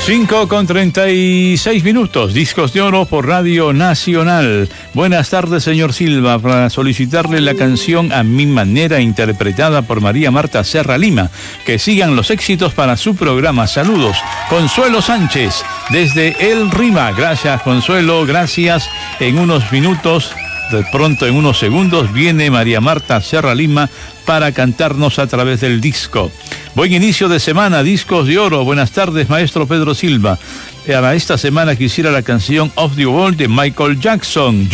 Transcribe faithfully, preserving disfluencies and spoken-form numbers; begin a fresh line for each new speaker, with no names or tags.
cinco con treinta y seis minutos, Discos de Oro por Radio Nacional. Buenas tardes, señor Silva, para solicitarle la canción A Mi Manera, interpretada por María Marta Serra Lima. Que sigan los éxitos para su programa. Saludos, Consuelo Sánchez, desde El Rima. Gracias, Consuelo, gracias. En unos minutos, de pronto en unos segundos, viene María Marta Serra Lima para cantarnos a través del disco. Buen inicio de semana, Discos de Oro. Buenas tardes, maestro Pedro Silva. Para esta semana quisiera la canción Off the Wall de Michael Jackson.